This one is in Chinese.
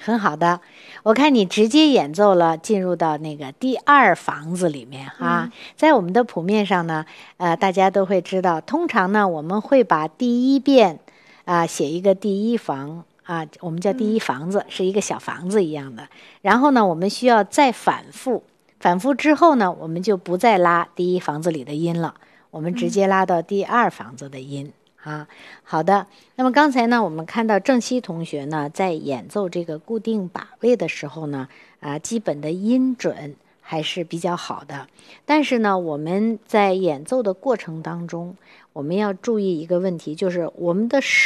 很好的。我看你直接演奏了，进入到那个第二房子里面啊。在我们的谱面上呢，大家都会知道，通常呢我们会把第一遍写一个第一房啊，我们叫第一房子，是一个小房子一样的。然后呢，我们需要再反复之后呢，我们就不再拉第一房子里的音了，我们直接拉到第二房子的音。好的。那么刚才呢，我们看到郑希同学呢，在演奏这个固定把位的时候呢，基本的音准还是比较好的。但是呢，我们在演奏的过程当中，我们要注意一个问题，就是我们的